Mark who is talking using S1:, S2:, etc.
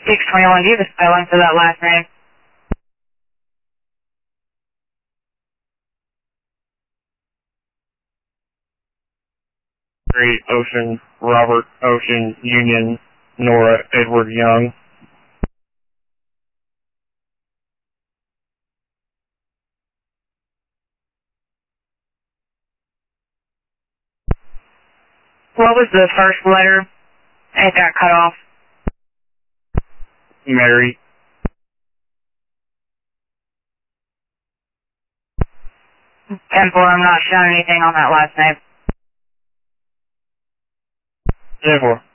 S1: 621, do you have a spelling for that last name?
S2: Great Ocean, Robert Ocean, Union, Nora Edward Young.
S1: What was the first letter? It got cut off.
S2: Mary.
S1: 10-4, I'm not showing anything on that last name.
S2: 10-4.